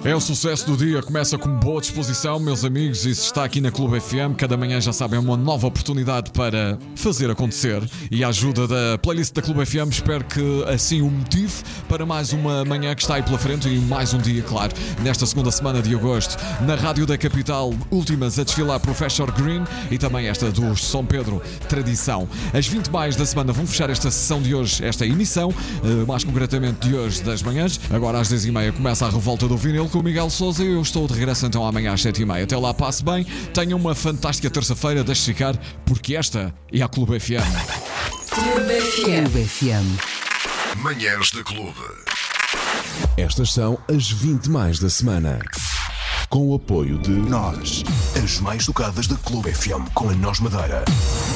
É o sucesso do dia, começa com boa disposição, meus amigos, e se está aqui na Clube FM, cada manhã já sabem, é uma nova oportunidade para fazer acontecer. E a ajuda da playlist da Clube FM, espero que assim o motive para mais uma manhã que está aí pela frente e mais um dia, claro, nesta segunda semana de agosto. Na Rádio da Capital, últimas a desfilar Professor Green e também esta do São Pedro, Tradição. As 20 mais da semana vão fechar esta sessão de hoje, esta emissão, mais concretamente de hoje das manhãs. Agora às 10h30 começa a revolta do vinil com o Miguel Sousa e eu estou de regresso então amanhã às 7h30. Até lá, passe bem, tenham uma fantástica terça-feira, deixe ficar, porque esta é a Clube FM. Clube FM. Manhãs da Clube. Estas são as 20 mais da semana. Com o apoio de Nós, as mais tocadas da Clube FM com a Nós Madeira.